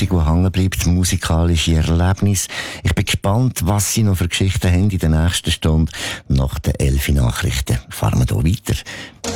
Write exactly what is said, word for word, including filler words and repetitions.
Musik, die hängen bleibt, musikalische Erlebnis. Ich bin gespannt, was Sie noch für Geschichten haben in der nächsten Stunde. Nach den elf Nachrichten fahren wir hier weiter.